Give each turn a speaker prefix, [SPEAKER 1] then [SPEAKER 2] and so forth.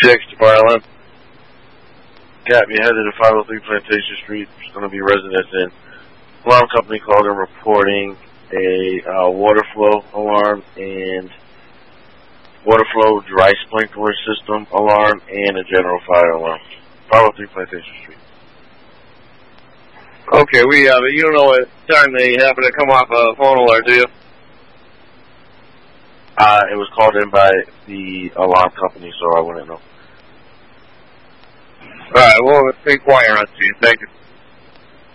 [SPEAKER 1] Fire alarm. Cap, you headed to 503 Plantation Street. There's going to be residents in. Alarm company called in reporting a water flow alarm and water flow dry sprinkler system alarm and a general fire alarm. 503 Plantation Street.
[SPEAKER 2] Okay, but you don't know what time they happen to come off a phone alert, do you?
[SPEAKER 1] It was called in by the alarm company, so I wouldn't know.
[SPEAKER 2] Alright, we'll inquire on to you. Thank you.